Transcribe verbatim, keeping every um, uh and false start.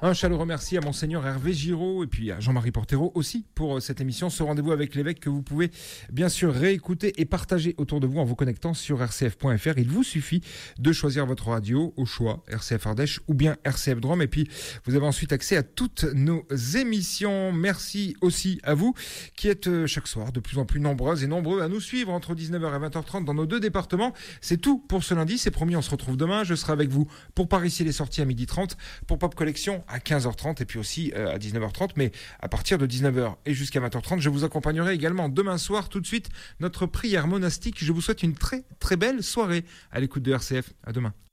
Un chaleureux merci à Monseigneur Hervé Giraud et puis à Jean-Marie Portero aussi pour cette émission. Ce rendez-vous avec l'évêque que vous pouvez bien sûr réécouter et partager autour de vous en vous connectant sur r c f point f r. Il vous suffit de choisir votre radio au choix R C F Ardèche ou bien R C F Drôme. Et puis vous avez ensuite accès à toutes nos émissions. Merci aussi à vous qui êtes chaque soir de plus en plus nombreuses et nombreux à nous suivre entre dix-neuf heures et vingt heures trente dans nos deux départements. C'est tout pour ce lundi. C'est promis, on se retrouve demain. Je serai avec vous pour Par ici les sorties à midi trente, pour Pop Collection à quinze heures trente et puis aussi euh, à dix-neuf heures trente, mais à partir de dix-neuf heures et jusqu'à vingt heures trente, je vous accompagnerai également demain soir. Tout de suite, notre prière monastique. Je vous souhaite une très très belle soirée à l'écoute de R C F. À demain.